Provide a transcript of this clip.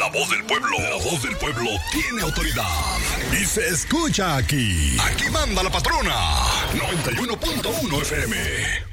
La voz del pueblo. La voz del pueblo tiene autoridad. Y se escucha aquí. Aquí manda la patrona. 91.1 FM.